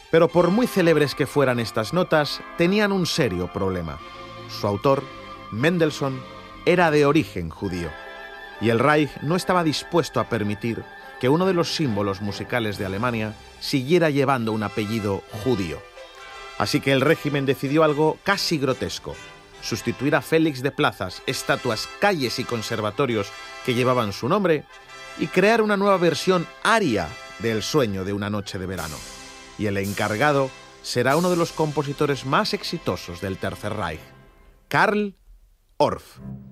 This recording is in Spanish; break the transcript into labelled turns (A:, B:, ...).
A: Pero por muy célebres que fueran estas notas, tenían un serio problema. Su autor, Mendelssohn, era de origen judío, y el Reich no estaba dispuesto a permitir que uno de los símbolos musicales de Alemania siguiera llevando un apellido judío. Así que el régimen decidió algo casi grotesco: sustituir a Félix de plazas, estatuas, calles y conservatorios que llevaban su nombre y crear una nueva versión aria de El sueño de una noche de verano. Y el encargado será uno de los compositores más exitosos del Tercer Reich, Karl Orff.